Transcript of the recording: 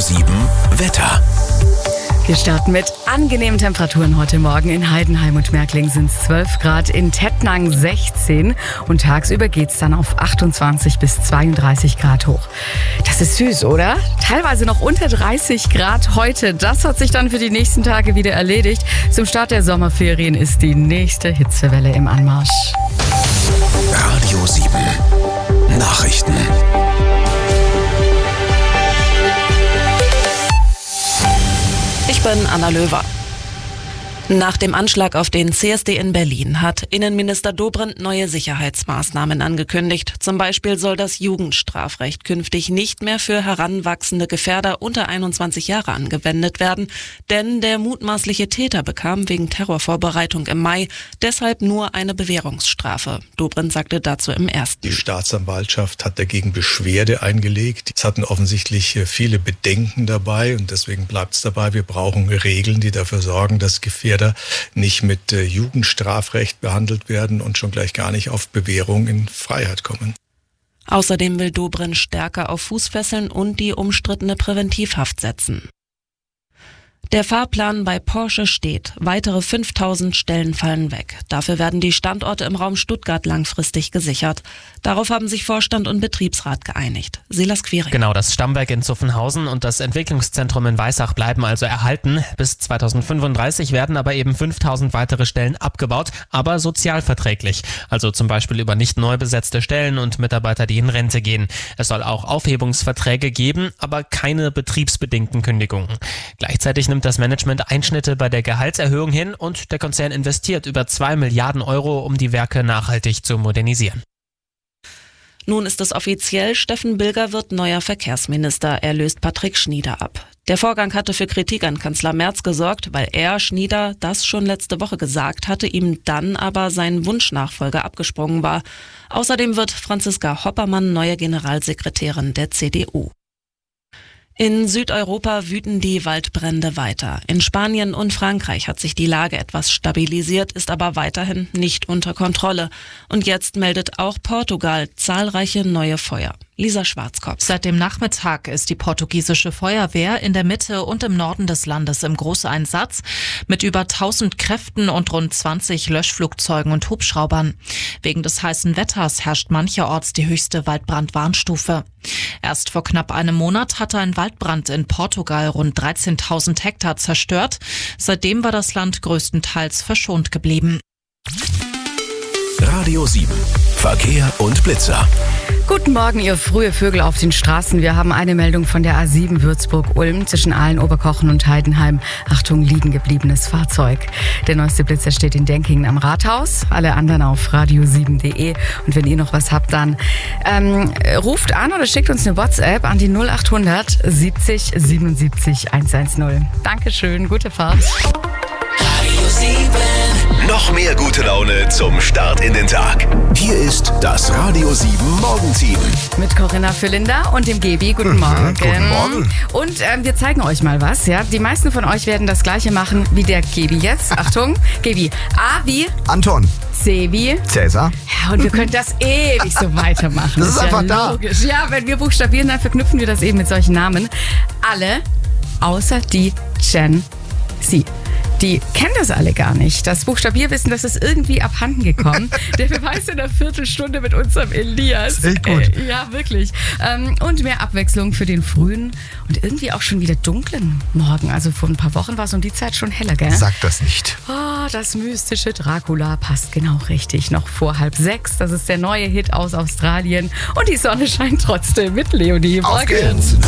7 Wetter. Wir starten mit angenehmen Temperaturen heute Morgen. In Heidenheim und Märkling sind es 12 Grad, in Tettnang 16 und tagsüber geht es dann auf 28 bis 32 Grad hoch. Das ist süß, oder? Teilweise noch unter 30 Grad heute. Das hat sich dann für die nächsten Tage wieder erledigt. Zum Start der Sommerferien ist die nächste Hitzewelle im Anmarsch. Radio 7 Nachrichten. Ich bin Anna Löwer. Nach dem Anschlag auf den CSD in Berlin hat Innenminister Dobrindt neue Sicherheitsmaßnahmen angekündigt. Zum Beispiel soll das Jugendstrafrecht künftig nicht mehr für heranwachsende Gefährder unter 21 Jahre angewendet werden, denn der mutmaßliche Täter bekam wegen Terrorvorbereitung im Mai deshalb nur eine Bewährungsstrafe. Dobrindt sagte dazu im Ersten. Die Staatsanwaltschaft hat dagegen Beschwerde eingelegt. Es hatten offensichtlich viele Bedenken dabei und deswegen bleibt es dabei, wir brauchen Regeln, die dafür sorgen, dass Gefährder nicht mit Jugendstrafrecht behandelt werden und schon gleich gar nicht auf Bewährung in Freiheit kommen. Außerdem will Dobrindt stärker auf Fußfesseln und die umstrittene Präventivhaft setzen. Der Fahrplan bei Porsche steht. Weitere 5000 Stellen fallen weg. Dafür werden die Standorte im Raum Stuttgart langfristig gesichert. Darauf haben sich Vorstand und Betriebsrat geeinigt. Silas Quiring. Genau, das Stammwerk in Zuffenhausen und das Entwicklungszentrum in Weissach bleiben also erhalten. Bis 2035 werden aber eben 5000 weitere Stellen abgebaut, aber sozialverträglich. Also zum Beispiel über nicht neu besetzte Stellen und Mitarbeiter, die in Rente gehen. Es soll auch Aufhebungsverträge geben, aber keine betriebsbedingten Kündigungen. Gleichzeitig nimmt das Management Einschnitte bei der Gehaltserhöhung hin und der Konzern investiert über 2 Milliarden Euro, um die Werke nachhaltig zu modernisieren. Nun ist es offiziell, Steffen Bilger wird neuer Verkehrsminister. Er löst Patrick Schnieder ab. Der Vorgang hatte für Kritik an Kanzler Merz gesorgt, weil er, Schnieder, das schon letzte Woche gesagt hatte, ihm dann aber sein Wunschnachfolger abgesprungen war. Außerdem wird Franziska Hoppermann neue Generalsekretärin der CDU. In Südeuropa wüten die Waldbrände weiter. In Spanien und Frankreich hat sich die Lage etwas stabilisiert, ist aber weiterhin nicht unter Kontrolle. Und jetzt meldet auch Portugal zahlreiche neue Feuer. Lisa Schwarzkopf. Seit dem Nachmittag ist die portugiesische Feuerwehr in der Mitte und im Norden des Landes im Großeinsatz mit über 1000 Kräften und rund 20 Löschflugzeugen und Hubschraubern. Wegen des heißen Wetters herrscht mancherorts die höchste Waldbrandwarnstufe. Erst vor knapp einem Monat hatte ein Waldbrand in Portugal rund 13.000 Hektar zerstört. Seitdem war das Land größtenteils verschont geblieben. Radio 7 Verkehr und Blitzer. Guten Morgen, ihr frühe Vögel auf den Straßen. Wir haben eine Meldung von der A7 Würzburg-Ulm zwischen Aalen, Oberkochen und Heidenheim. Achtung, liegen gebliebenes Fahrzeug. Der neueste Blitzer steht in Denkingen am Rathaus. Alle anderen auf radio7.de. Und wenn ihr noch was habt, dann ruft an oder schickt uns eine WhatsApp an die 0800 70 77 110. Dankeschön, gute Fahrt. Radio 7. Noch mehr gute Laune zum Start in den Tag. Hier ist das Radio 7 Morgenteam. Mit Corinna Füllinder und dem Gebi. Guten Morgen. Guten Morgen. Und wir zeigen euch mal was. Ja? Die meisten von euch werden das Gleiche machen wie der Gebi jetzt. Achtung, Gebi. A wie Anton. C wie Cäsar. Ja, und wir können das ewig so weitermachen. Das ist einfach ja logisch. Ja, wenn wir buchstabieren, dann verknüpfen wir das eben mit solchen Namen. Alle außer die Gen Z. Die kennen das alle gar nicht. Das Buchstabierwissen, das ist irgendwie abhanden gekommen. Der Beweis in der Viertelstunde mit unserem Elias. Echt gut. Ja, wirklich. Und mehr Abwechslung für den frühen und irgendwie auch schon wieder dunklen Morgen. Also vor ein paar Wochen war es um die Zeit schon heller, gell? Sag das nicht. Oh, das mystische Dracula passt genau richtig. Noch vor 5:30. Das ist der neue Hit aus Australien. Und die Sonne scheint trotzdem mit Leonie. Auf geht's.